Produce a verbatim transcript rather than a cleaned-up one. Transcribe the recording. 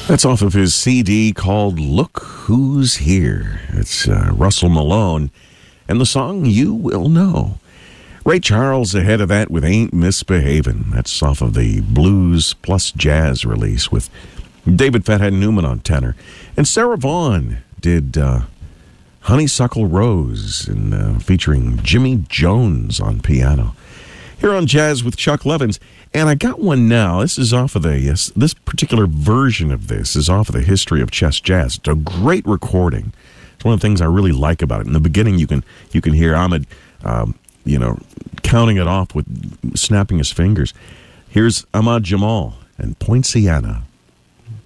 That's off of his C D called Look Who's Here. It's uh, Russell Malone and the song You Will Know. Ray Charles ahead of that with Ain't Misbehavin'. That's off of the Blues Plus Jazz release with David Fathead Newman on tenor. And Sarah Vaughan did uh, Honeysuckle Rose and uh, featuring Jimmy Jones on piano. Here on Jazz with Chuck Levins. And I got one now. This is off of the, yes, this particular version of this is off of the History of Chess Jazz. It's a great recording. It's one of the things I really like about it. In the beginning, you can you can hear Ahmed, um, you know, counting it off with snapping his fingers. Here's Ahmad Jamal and Poinciana.